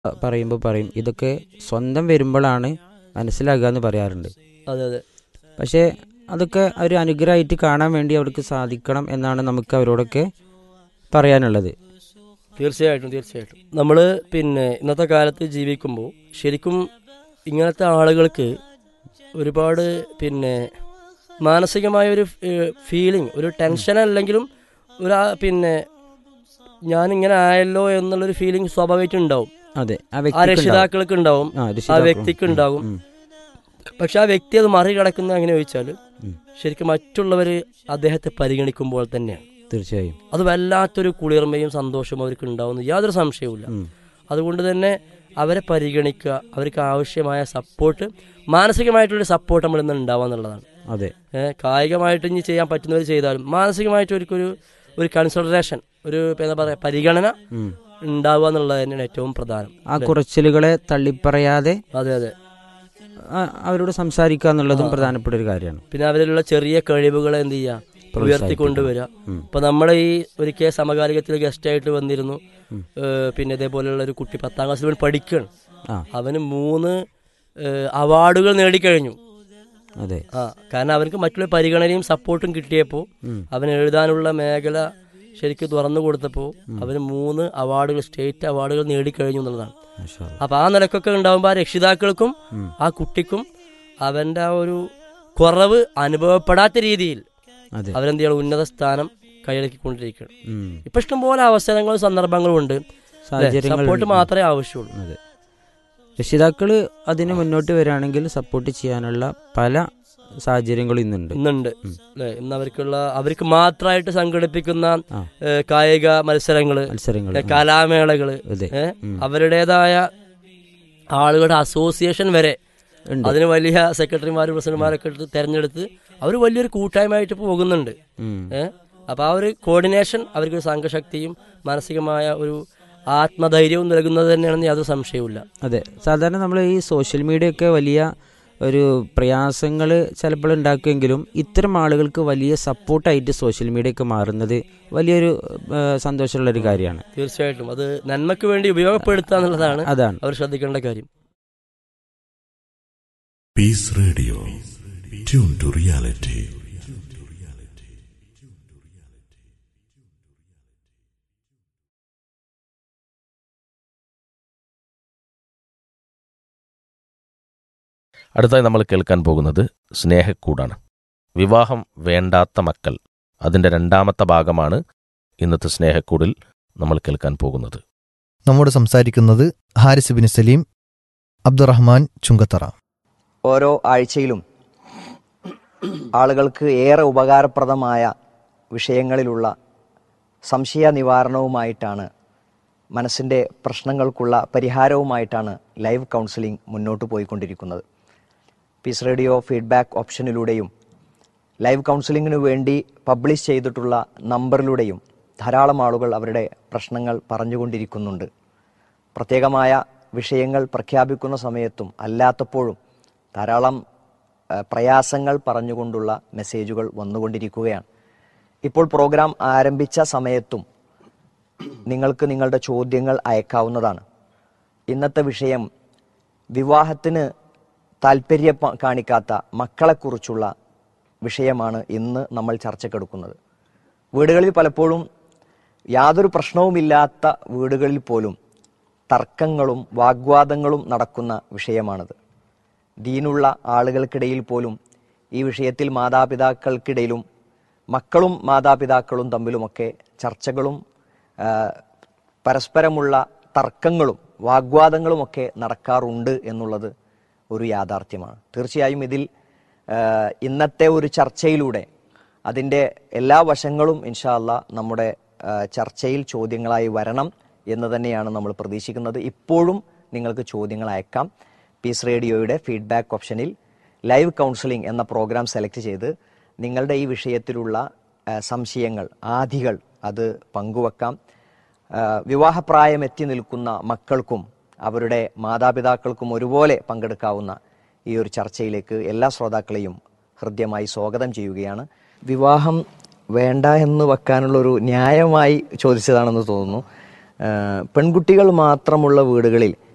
പറയുമ്പോൾ പറയും ഇതൊക്കെ സ്വന്തം വരുമ്പോഴാണ് മനസ്സിലാകുക എന്ന് പറയാറുണ്ട്. അതെ അതെ പക്ഷേ അതൊക്കെ ഒരു അനുഗ്രഹമായിട്ട് കാണാൻ വേണ്ടി അവർക്ക് സാധിക്കണം എന്നാണ് നമുക്ക് അവരോടൊക്കെ പറയാനുള്ളത്. തീർച്ചയായിട്ടും നമ്മൾ ഇന്നത്തെ കാലത്ത് ജീവിക്കുമ്പോൾ ശരിക്കും ഇങ്ങനത്തെ ആളുകൾക്ക് ഒരുപാട് മാനസികമായ ഒരു ഫീലിംഗ്, ഒരു ടെൻഷൻ അല്ലെങ്കിലും ഒരു ഞാനിങ്ങനെ ആയല്ലോ എന്നുള്ളൊരു ഫീലിംഗ് സ്വാഭാവികമായിട്ടും ഉണ്ടാവും. അതെ, ആ രക്ഷിതാക്കൾക്ക് ഉണ്ടാവും, ആ വ്യക്തിക്ക് ഉണ്ടാവും. പക്ഷെ ആ വ്യക്തി അത് മറികടക്കുന്ന എങ്ങനെ ചോദിച്ചാൽ ശരിക്കും മറ്റുള്ളവർ അദ്ദേഹത്തെ പരിഗണിക്കുമ്പോൾ തന്നെയാണ്. തീർച്ചയായും അത് വല്ലാത്തൊരു കുളിർമയും സന്തോഷവും അവർക്ക് ഉണ്ടാവുന്ന യാതൊരു സംശയവുമില്ല. അതുകൊണ്ട് തന്നെ അവരെ പരിഗണിക്കുക, അവർക്ക് ആവശ്യമായ സപ്പോർട്ട്, മാനസികമായിട്ടുള്ള സപ്പോർട്ട് നമ്മൾ ഇന്ന് ഉണ്ടാവുക എന്നുള്ളതാണ്. അതെ, കായികമായിട്ട് ഇനി ചെയ്യാൻ പറ്റുന്നവർ ചെയ്താലും മാനസികമായിട്ട് ഒരു കൺസിഡറേഷൻ, ഒരു എന്താ പറയുക, പരിഗണന ഉണ്ടാവുക എന്നുള്ളത് തന്നെയാണ് ഏറ്റവും പ്രധാനം. ആ കുറച്ചിലുകളെ തള്ളിപ്പറയാതെ അതെ അതെ അവരോട് സംസാരിക്കുക എന്നുള്ളതും പ്രധാനപ്പെട്ട ഒരു കാര്യമാണ്. പിന്നെ അവരിലുള്ള ചെറിയ കഴിവുകളെ എന്ത് ചെയ്യുക, ഉയർത്തിക്കൊണ്ടുവരിക. ഇപ്പൊ നമ്മളെ ഈ ഒരിക്കൽ സമകാലികത്തിൽ ഗസ്റ്റ് ആയിട്ട് വന്നിരുന്നു. ഇതേപോലെയുള്ള ഒരു കുട്ടി 10ാം ക്ലാസ്സിൽ പഠിക്കുകയാണ്. അവന് 3 അവാർഡുകൾ നേടിക്കഴിഞ്ഞു. അതെ, കാരണം അവർക്ക് മറ്റുള്ള പരിഗണനയും സപ്പോർട്ടും കിട്ടിയപ്പോൾ അവന് എഴുതാനുള്ള മേഖല ശരിക്കും തുറന്നു കൊടുത്തപ്പോൾ അവന് 3 അവാർഡുകൾ, സ്റ്റേറ്റ് അവാർഡുകൾ നേടിക്കഴിഞ്ഞു എന്നുള്ളതാണ്. അപ്പൊ ആ നിലക്കൊക്കെ ഉണ്ടാകുമ്പോൾ ആ രക്ഷിതാക്കൾക്കും ആ കുട്ടിക്കും അവന്റെ ആ ഒരു കുറവ് അനുഭവപ്പെടാത്ത രീതിയിൽ അവരെന്ത് ചെയ്യണം, ഉന്നത സ്ഥാനം കൈയടക്കിക്കൊണ്ടിരിക്കണം. ഇപ്പൊ ഇഷ്ടംപോലെ അവസരങ്ങളും സന്ദർഭങ്ങളും ഉണ്ട്, സപ്പോർട്ട് മാത്രമേ ആവശ്യമുള്ളൂ. അതെ, രക്ഷിതാക്കൾ അതിന് മുന്നോട്ട് വരികയാണെങ്കിൽ സപ്പോർട്ട് ചെയ്യാനുള്ള പല സാഹചര്യങ്ങളും ഇന്നുണ്ട്. ഇന്ന് അവർക്ക് മാത്രമായിട്ട് സംഘടിപ്പിക്കുന്ന കായിക മത്സരങ്ങൾ, കലാമേളകള്, അവരുടേതായ ആളുകളുടെ അസോസിയേഷൻ വരെ അതിന് വലിയ സെക്രട്ടറിമാരും പ്രസിഡന്റുമാരൊക്കെ എടുത്ത് തെരഞ്ഞെടുത്ത് അവർ വലിയൊരു കൂട്ടായ്മയായിട്ട് പോകുന്നുണ്ട്. അപ്പൊ ആ ഒരു കോർഡിനേഷൻ അവർക്ക് സംഘശക്തിയും മാനസികമായ ഒരു ആത്മധൈര്യവും നൽകുന്നത് തന്നെയാണെന്ന് യാതൊരു സംശയവുമില്ല. അതെ, സാധാരണ നമ്മൾ ഈ സോഷ്യൽ മീഡിയ ഒക്കെ വലിയ ഒരു പ്രയാസങ്ങൾ ചിലപ്പോൾ ഉണ്ടാക്കുമെങ്കിലും ഇത്തരം ആളുകൾക്ക് വലിയ സപ്പോർട്ടായിട്ട് സോഷ്യൽ മീഡിയ ഒക്കെ മാറുന്നത് വലിയൊരു സന്തോഷമുള്ളൊരു കാര്യമാണ്. തീർച്ചയായിട്ടും അത് നന്മയ്ക്ക് വേണ്ടി ഉപയോഗപ്പെടുത്തുക എന്നുള്ളതാണ് അവർ ശ്രദ്ധിക്കേണ്ട കാര്യം. Piece radio, tune to reality. അടുത്തായി നമ്മൾ കേൾക്കാൻ പോകുന്നത് സ്നേഹക്കൂടാണ്. വിവാഹം വേണ്ടാത്ത മക്കൾ, അതിൻ്റെ 2ാമത്തെ ഭാഗമാണ് ഇന്നത്തെ സ്നേഹക്കൂടിൽ നമ്മൾ കേൾക്കാൻ പോകുന്നത്. നമ്മോട് സംസാരിക്കുന്നത് ഹാരിസ് ബിൻ സലീം, അബ്ദുറഹ്മാൻ ചുങ്കത്തറ. ഓരോ ആഴ്ചയിലും ആളുകൾക്ക് ഏറെ ഉപകാരപ്രദമായ വിഷയങ്ങളിലുള്ള സംശയ നിവാരണവുമായിട്ടാണ്, മനസ്സിൻ്റെ പ്രശ്നങ്ങൾക്കുള്ള പരിഹാരവുമായിട്ടാണ് ലൈവ് കൗൺസിലിംഗ് മുന്നോട്ട് പോയിക്കൊണ്ടിരിക്കുന്നത്. പീസ് റേഡിയോ ഫീഡ്ബാക്ക് ഓപ്ഷനിലൂടെയും ലൈവ് കൗൺസിലിങ്ങിനു വേണ്ടി പബ്ലിഷ് ചെയ്തിട്ടുള്ള നമ്പറിലൂടെയും ധാരാളം ആളുകൾ അവരുടെ പ്രശ്നങ്ങൾ പറഞ്ഞുകൊണ്ടിരിക്കുന്നുണ്ട്. പ്രത്യേകമായ വിഷയങ്ങൾ പ്രഖ്യാപിക്കുന്ന സമയത്തും അല്ലാത്തപ്പോഴും ധാരാളം പ്രയാസങ്ങൾ പറഞ്ഞുകൊണ്ടുള്ള മെസ്സേജുകൾ വന്നുകൊണ്ടിരിക്കുകയാണ്. ഇപ്പോൾ പ്രോഗ്രാം ആരംഭിച്ച സമയത്തും നിങ്ങൾക്ക് നിങ്ങളുടെ ചോദ്യങ്ങൾ അയക്കാവുന്നതാണ്. ഇന്നത്തെ വിഷയം വിവാഹത്തിന് താല്പര്യം കാണിക്കാത്ത മക്കളെക്കുറിച്ചുള്ള വിഷയമാണ് ഇന്ന് നമ്മൾ ചർച്ചക്കെടുക്കുന്നത്. വീടുകളിൽ പലപ്പോഴും യാതൊരു പ്രശ്നവുമില്ലാത്ത വീടുകളിൽ പോലും തർക്കങ്ങളും വാഗ്വാദങ്ങളും നടക്കുന്ന വിഷയമാണിത്. ദീനുള്ള ആളുകൾക്കിടയിൽ പോലും ഈ വിഷയത്തിൽ മാതാപിതാക്കൾക്കിടയിലും മക്കളും മാതാപിതാക്കളും തമ്മിലുമൊക്കെ ചർച്ചകളും പരസ്പരമുള്ള തർക്കങ്ങളും വാഗ്വാദങ്ങളുമൊക്കെ നടക്കാറുണ്ട് എന്നുള്ളത് ഒരു യാഥാർത്ഥ്യമാണ്. തീർച്ചയായും ഇതിൽ ഇന്നത്തെ ഒരു ചർച്ചയിലൂടെ അതിൻ്റെ എല്ലാ വശങ്ങളും ഇൻഷാ അല്ലാഹ് നമ്മുടെ ചർച്ചയിൽ ചോദ്യങ്ങളായി വരണം എന്ന് തന്നെയാണ് നമ്മൾ പ്രതീക്ഷിക്കുന്നത്. ഇപ്പോഴും നിങ്ങൾക്ക് ചോദ്യങ്ങൾ അയക്കാം. പീസ് റേഡിയോയുടെ ഫീഡ്ബാക്ക് ഓപ്ഷനിൽ ലൈവ് കൗൺസിലിംഗ് എന്ന പ്രോഗ്രാം സെലക്ട് ചെയ്ത് നിങ്ങളുടെ ഈ വിഷയത്തിലുള്ള സംശയങ്ങൾ, ആധികൾ അത് പങ്കുവെക്കാം. വിവാഹപ്രായം എത്തി നിൽക്കുന്ന മക്കൾക്കും അവരുടെ മാതാപിതാക്കൾക്കും ഒരുപോലെ പങ്കെടുക്കാവുന്ന ഈ ഒരു ചർച്ചയിലേക്ക് എല്ലാ ശ്രോതാക്കളെയും ഹൃദ്യമായി സ്വാഗതം ചെയ്യുകയാണ്. വിവാഹം വേണ്ട എന്ന് വെക്കാനുള്ളൊരു ന്യായമായി ചോദിച്ചതാണെന്ന് തോന്നുന്നു. പെൺകുട്ടികൾ മാത്രമുള്ള വീടുകളിൽ